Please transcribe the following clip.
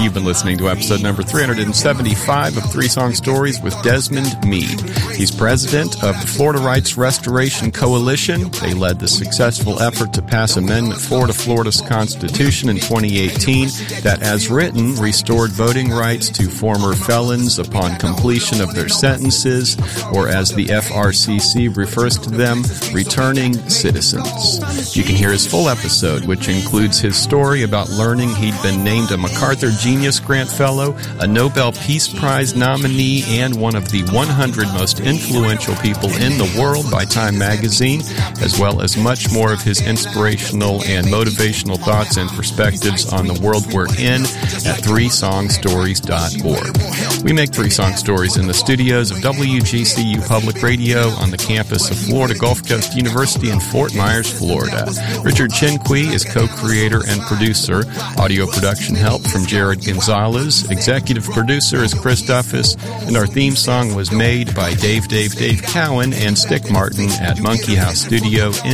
You've been listening to episode number 375 of Three Song Stories with Desmond Meade. He's president of the Florida Rights Restoration Coalition. They led the successful effort to pass Amendment 4 to Florida's Constitution in 2018 that, as written, restored voting rights to former felons upon completion of their sentences, or as the FRCC refers to them, returning citizens. You can hear his full episode, which includes his story about learning he'd been named a MacArthur Genius Grant Fellow, a Nobel Peace Prize nominee, and one of the 100 most influential people in the world by Time magazine, as well as much more of his inspirational and motivational thoughts and perspectives on the world we're in at threesongstories.org. We make Three Song Stories in the studios of WGCU Public Radio on the campus of Florida Gulf Coast University in Fort Myers, Florida. Richard Chinqui is co-creator and producer. Audio production help from Jared Gonzalez. Executive producer is Chris Duffus. And our theme song was made by Dave Cowan and Stick Martin at Monkey House Studio in